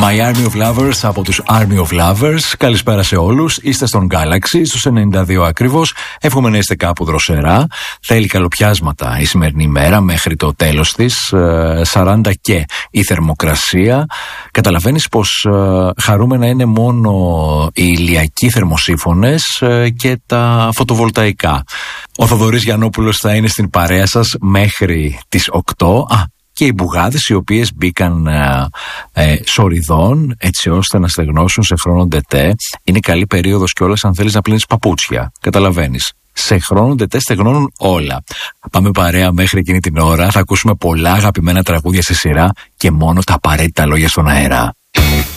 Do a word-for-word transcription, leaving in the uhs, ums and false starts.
My Army of Lovers από τους Army of Lovers. Καλησπέρα σε όλους. Είστε στον Galaxy στους ενενήντα δύο ακριβώς. Εύχομαι να είστε κάπου δροσερά. Θέλει καλοπιάσματα η σημερινή ημέρα μέχρι το τέλος της. σαράντα και η θερμοκρασία. Καταλαβαίνεις πως χαρούμενα είναι μόνο οι ηλιακοί θερμοσύφωνες και τα φωτοβολταϊκά. Ο Θοδωρής Γιαννόπουλος θα είναι στην παρέα σας μέχρι τις οκτώ. Α, και οι μπουγάδες οι οποίες μπήκαν ε, ε, σοριδών έτσι ώστε να στεγνώσουν σε χρόνο ντετέ. Είναι καλή περίοδος κιόλας αν θέλεις να πλύνεις παπούτσια. Καταλαβαίνεις. Σε χρόνο ντετέ στεγνώνουν όλα. Πάμε παρέα μέχρι εκείνη την ώρα. Θα ακούσουμε πολλά αγαπημένα τραγούδια σε σειρά και μόνο τα απαραίτητα λόγια στον αέρα.